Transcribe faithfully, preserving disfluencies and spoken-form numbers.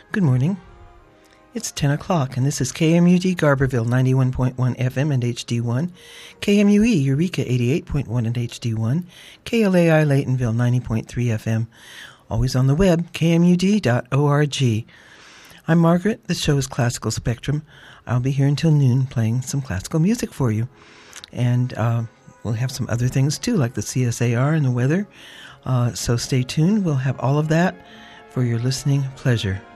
Good morning. It's ten o'clock, and this is K M U D Garberville ninety-one point one F M and H D one, K M U E Eureka eighty-eight point one and H D one, K L A I Laytonville ninety point three F M, always on the web, k m u d dot org. I'm Margaret. The show is Classical Spectrum. I'll be here until noon playing some classical music for you. And uh, we'll have some other things too, like the C S A R and the weather. Uh, so stay tuned. We'll have all of that for your listening pleasure.